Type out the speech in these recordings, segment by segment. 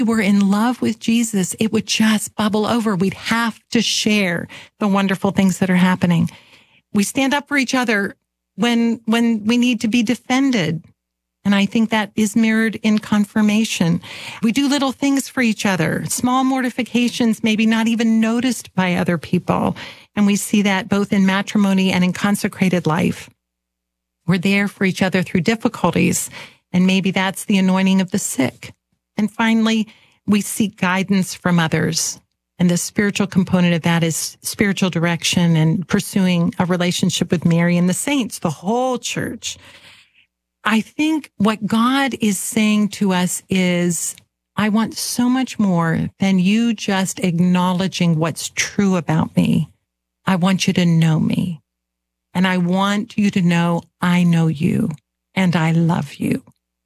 were in love with Jesus, it would just bubble over. We'd have to share the wonderful things that are happening. We stand up for each other when we need to be defended. And I think that is mirrored in confirmation. We do little things for each other, small mortifications, maybe not even noticed by other people. And we see that both in matrimony and in consecrated life. We're there for each other through difficulties. And maybe that's the anointing of the sick. And finally, we seek guidance from others. And the spiritual component of that is spiritual direction and pursuing a relationship with Mary and the saints, the whole church. I think what God is saying to us is, I want so much more than you just acknowledging what's true about me. I want you to know me. And I want you to know I know you and I love you.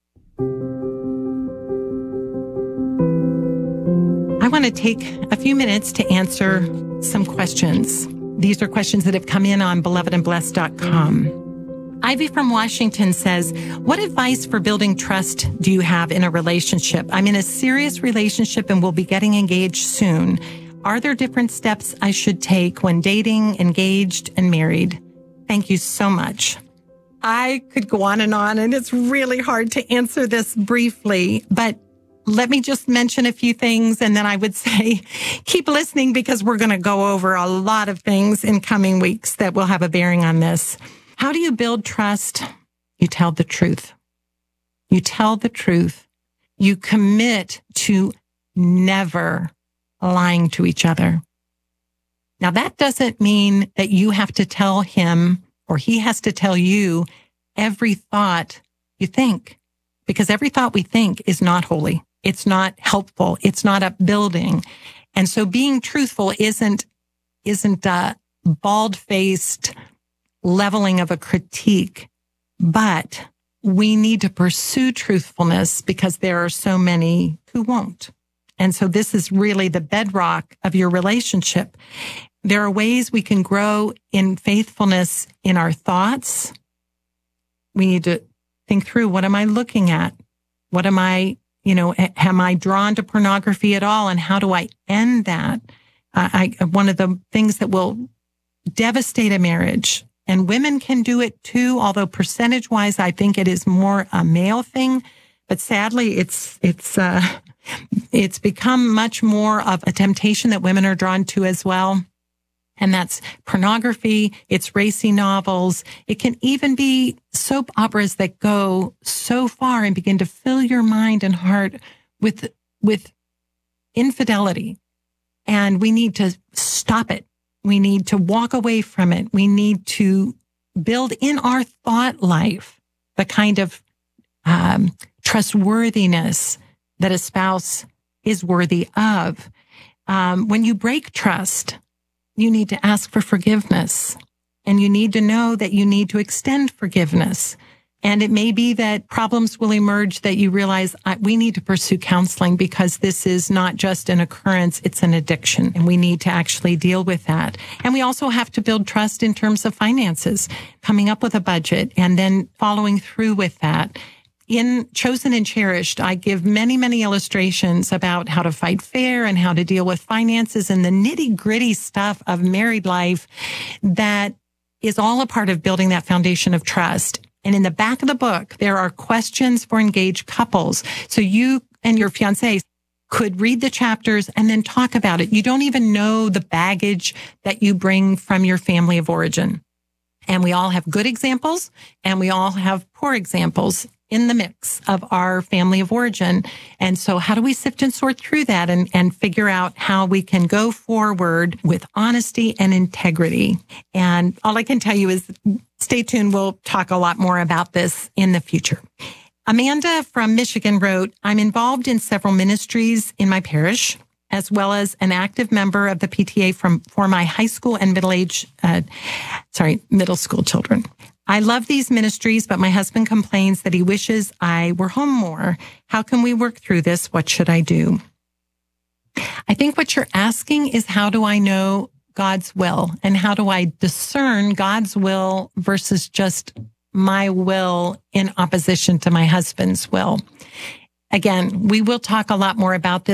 I want to take a few minutes to answer some questions. These are questions that have come in on belovedandblessed.com. Ivy from Washington says, what advice for building trust do you have in a relationship? I'm in a serious relationship and will be getting engaged soon. Are there different steps I should take when dating, engaged, and married? Thank you so much. I could go on, and it's really hard to answer this briefly, but let me just mention a few things, and then I would say keep listening because we're going to go over a lot of things in coming weeks that will have a bearing on this. How do you build trust? You tell the truth. You tell the truth. You commit to never lying to each other. Now, that doesn't mean that you have to tell him or he has to tell you every thought you think, because every thought we think is not holy. It's not helpful. It's not upbuilding. And so being truthful isn't a bald-faced leveling of a critique, but we need to pursue truthfulness because there are so many who won't. And so this is really the bedrock of your relationship. There are ways we can grow in faithfulness in our thoughts. We need to think through, what am I looking at? What am I drawn to pornography at all? And how do I end that? One of the things that will devastate a marriage, and women can do it too, although percentage-wise, I think it is more a male thing. But sadly, it's become much more of a temptation that women are drawn to as well. And that's pornography. It's racy novels. It can even be soap operas that go so far and begin to fill your mind and heart with infidelity. And we need to stop it. We need to walk away from it. We need to build in our thought life the kind of trustworthiness that a spouse is worthy of. When you break trust, you need to ask for forgiveness, and you need to know that you need to extend forgiveness. And it may be that problems will emerge that you realize we need to pursue counseling because this is not just an occurrence, it's an addiction, and we need to actually deal with that. And we also have to build trust in terms of finances, coming up with a budget and then following through with that. In Chosen and Cherished, I give many, many illustrations about how to fight fair and how to deal with finances and the nitty-gritty stuff of married life that is all a part of building that foundation of trust. And in the back of the book, there are questions for engaged couples. So you and your fiancé could read the chapters and then talk about it. You don't even know the baggage that you bring from your family of origin. And we all have good examples and we all have poor examples in the mix of our family of origin. And so how do we sift and sort through that and figure out how we can go forward with honesty and integrity? And all I can tell you is stay tuned. We'll talk a lot more about this in the future. Amanda from Michigan wrote, I'm involved in several ministries in my parish, as well as an active member of the PTA for my high school and middle school children. I love these ministries, but my husband complains that he wishes I were home more. How can we work through this? What should I do? I think what you're asking is, how do I know God's will? And how do I discern God's will versus just my will in opposition to my husband's will? Again, we will talk a lot more about this